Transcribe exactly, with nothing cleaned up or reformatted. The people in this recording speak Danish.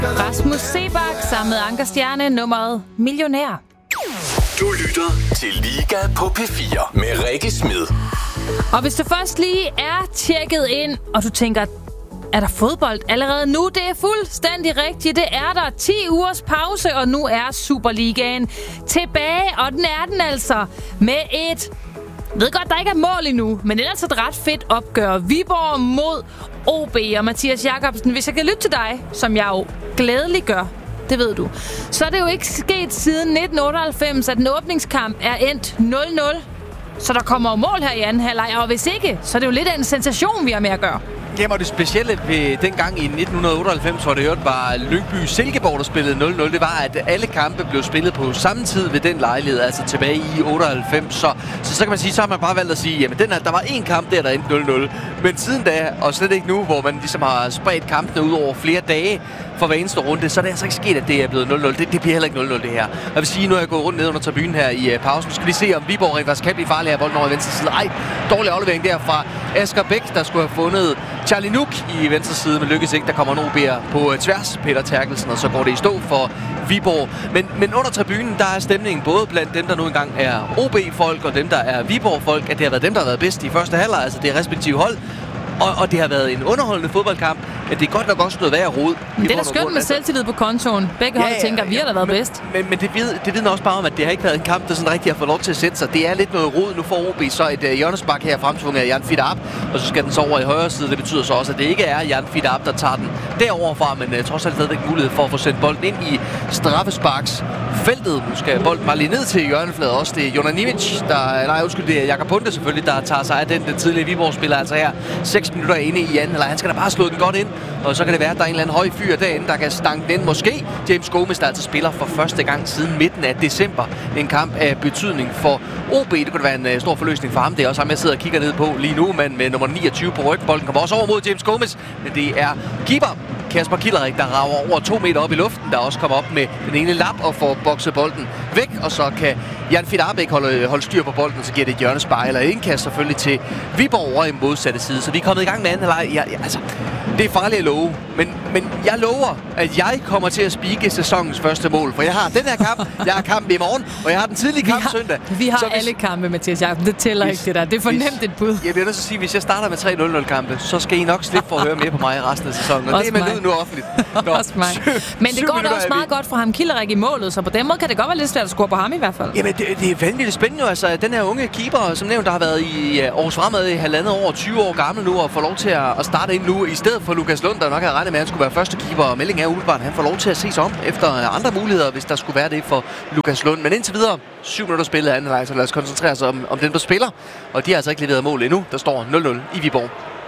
Rasmus Seebach sammen med Anker Stjerne, nummeret Millionær. Du lytter til Liga på P fire med Rikke Smed. Og hvis du først lige er tjekket ind, og du tænker, er der fodbold allerede nu? Det er fuldstændig rigtigt. Det er der. ti ugers pause, og nu er Superligaen tilbage. Og den er den altså med et... Jeg ved godt, der ikke er mål endnu, men det er altså et ret fedt opgør. Viborg mod O B. Og Mathias Jakobsen, hvis jeg kan lytte til dig, som jeg jo glædeligt gør, det ved du, så er det jo ikke sket siden nitten otteoghalvfems, at en åbningskamp er endt nul nul. Så der kommer jo mål her i anden halvleg, og hvis ikke, så er det jo lidt af en sensation, vi har med at gøre. Jamen, og det specielle ved dengang i nitten otteoghalvfems, hvor det jo var Lyngby Silkeborg, der spillede nul nul, det var, at alle kampe blev spillet på samme tid ved den lejlighed, altså tilbage i otteoghalvfems. Så, så, så kan man sige, så har man bare valgt at sige, jamen den her, der var én kamp der, der endte nul nul. Men siden da, og slet ikke nu, hvor man ligesom har spredt kampene ud over flere dage for hver eneste runde, så er det altså ikke sket, at det er blevet nul nul. Det, det bliver heller ikke nul nul, det her. Jeg vil sige, nu er jeg gået rundt ned under tribunen her i uh, pausen. Skal vi se, om Viborg rent faktisk kan blive farlig af bolden over i venstre side. Ej, dårlig aflevering der fra Asger Bæk, der skulle have fundet Charlie Nuk i venstre side, men lykkes ikke. Der kommer en O B'er på tværs, Peter Terkelsen, og så går det i stå for Viborg. Men, men under tribunen, der er stemningen både blandt dem, der nu engang er O B-folk, og dem, der er Viborg-folk, at det har været dem, der har været bedst i første halvleg, altså det er respektive hold. Og, og det har været en underholdende fodboldkamp, men det er godt nok også noget værd at rode. Men det er da skønt med selvtillid på kontoen. Begge ja, hold tænker, ja, vi har da været men, bedst. Men, men det, ved, det vidner også bare om, at det har ikke været en kamp, der sådan rigtig har fået lov til at sætte sig. Det er lidt noget rod. Nu får O B så et uh, hjørnespark her fremtvunget af Jan Fidab, og så skal den så over i højre side. Det betyder så også, at det ikke er Jan Fidab, der tager den deroverfra, men uh, trods alt stadigvæk mulighed for at få sendt bolden ind i straffesparksfeltet. Nu skal bolden bare lige ned til hjørnefladet også. Det er Jonas Nimic, der... Nej, undskyld, det er Jakob Bunde selvfølgelig, der tager sig af den, den tidlige Viborg-spiller. Altså her seks minutter inde i anden, eller han skal da bare slå den godt ind, og så kan det være, at der er en eller anden høj fyr derinde, der kan stanke den. Måske James Gomes, der altså spiller for første gang siden midten af december. En kamp af betydning for O B. Det kunne være en uh, stor forløsning for ham. Det er også ham, jeg sidder og kigger ned på lige nu, men med nummer niogtyve på ryggen. Bolden kommer også over mod James Gomes, men det er keeper Kasper Kilderik, der rager over to meter op i luften, der også kommer op med den ene lap og får bokset bolden væk, og så kan Jan Fidab ikke holde, holde styr på bolden, så giver det et hjørnespark eller indkast selvfølgelig til Viborg over i modsatte side. Så vi er kommet i gang med anden halvleg. Ja, ja, altså, det er farligt at love, men, men jeg lover, at jeg kommer til at spike sæsonens første mål, for jeg har den her kamp, jeg har kampen i morgen, og jeg har den tidlige kamp vi har, søndag. Vi har så hvis, alle kampe, Mathias Jakobsen. Det tæller hvis, ikke det der. Det er for nemt et bud. Jeg vil nødt til at sige, at hvis jeg starter med tre nul nul kampe, så skal I nok slippe for at høre mere på mig i resten af sæsonen. Og også det er man ud nu offentligt. Nå, også mig. Men det går da også meget godt for ham, Kilderik, i målet, så på den måde kan det godt være lidt svært at score på ham i hvert fald. Jamen, det, det er vanvittigt spændende. Altså, den her unge keeper, som nævnt, der har været i uh, Aarhus Fremad i halvandet år, tyve år gammel nu, og får lov til at, at starte ind nu, i stedet for Lukas Lund, der nok havde regnet med, at han skulle være første keeper. Og meldingen er umiddelbart, han får lov til at se sig om efter andre muligheder, hvis der skulle være det for Lukas Lund. Men indtil videre, syv minutter spillet anden leg, så lad os koncentrere os om, om den, der spiller. Og de har altså ikke leveret mål endnu. Der står nul nul i Viborg.